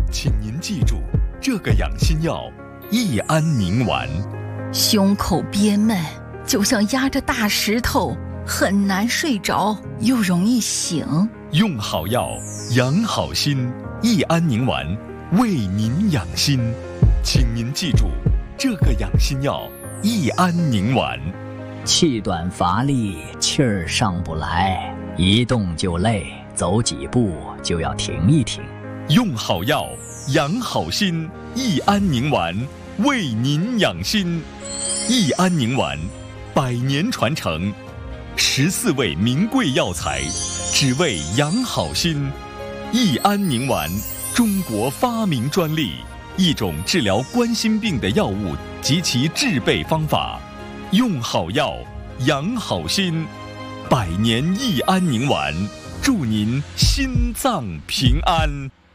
请您记住，这个养心药益安宁丸。 胸口憋闷，就像压着大石头，很难睡着，又容易醒。 用好药，养好心，益安宁丸为您养心。请您记住，这个养心药益安宁丸。 气短乏力，气儿上不来，一动就累，走几步就要停一停。 用好药，养好心，益安宁丸为您养心。益安宁丸100年传承，14味名贵药材，只为养好心。益安宁丸，中国发明专利，一种治疗冠心病的药物及其制备方法。用好药，养好心，100年益安宁丸，祝您心脏平安。